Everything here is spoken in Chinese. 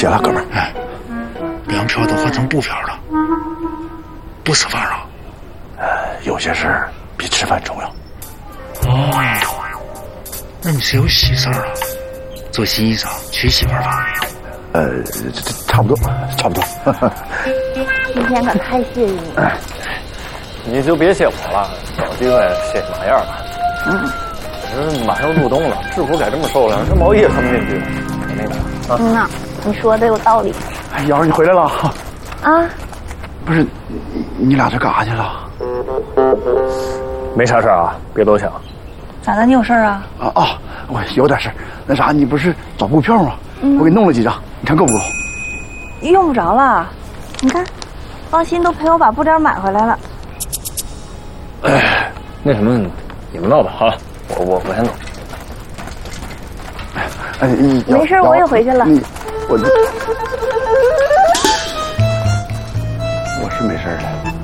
谢了，哥们儿。 哎，粮票都换成布票了，不吃饭了。 有些事儿比吃饭重要。 哦，那你是有喜事儿了？做新衣裳娶媳妇儿吧？ 这差不多，差不多。 今天可太谢谢你了。 你就别谢我了，找机会谢谢马燕吧。马上入冬了，制服改这么瘦了，这毛衣也穿不进去。那个啊， 呐，你说的有道理。 哎，瑶儿，你回来了啊？ 不是，你俩这干啥去了？ 没啥事啊，别多想。 咋的？你有事儿啊？ 我有点事儿。那啥，你不是找布票吗？我给你弄了几张，你看够不够？ 用不着了，你看，放心，都陪我把布料买回来了。 那什么，你们闹吧哈，我先走。 没事，我也回去了。 我是没事的。